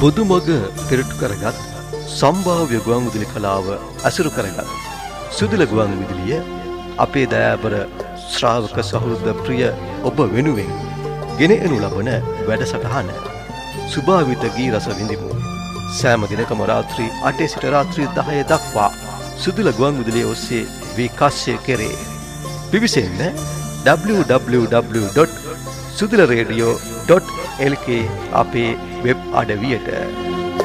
බොදුමග පෙරටු කරගත් සම්භාව්‍ය ගුවන් විදුලි කලාව අසුරු කරගත් සුදුල ගුවන් විදුලිය අපේ දයාබර ශ්‍රාවක සහෘද ප්‍රිය ඔබ වෙනුවෙන් ගෙන එනු ලබන වැඩසටහන සුභාවිත ගී රස විඳිමු. සෑම දිනකම රාත්‍රී 8 සිට රාත්‍රී 10 දක්වා සුදුල ගුවන් විදුලිය ඔස්සේ විකාශය කෙරේ. පිවිසෙන්න www.sudularadio.lk අපේ වෙබ් අඩවියට.